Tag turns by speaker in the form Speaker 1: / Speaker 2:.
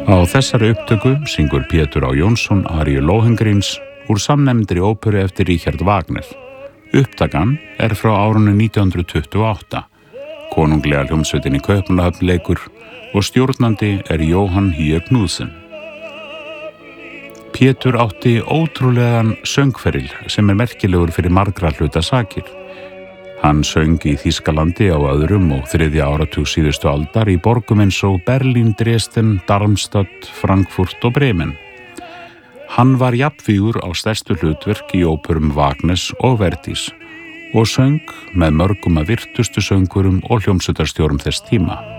Speaker 1: Á þessari upptöku syngur Pétur Á. Jónsson aríu Lohengríns úr samnefndri óperu eftir Richard Wagner. Upptakan frá árinu 1928. Konunglega hljómsveitin í Kaupmannahöfn leikur og stjórnandi Jóhann Hyde Knudsen. Pétur átti ótrúlegan söngferil sem merkilegur fyrir margra hluta sakir. Hann söng í Þýskalandi á öðrum og þriðja áratug síðustu aldar í borgum eins og Berlín, Dresden, Darmstadt, Frankfurt og Bremen. Hann var jafnvígur á stærstu hlutverk í óperum Wagners og Verdis og söng með mörgum af virtustu söngurum og hljómsveitarstjórum þess tíma.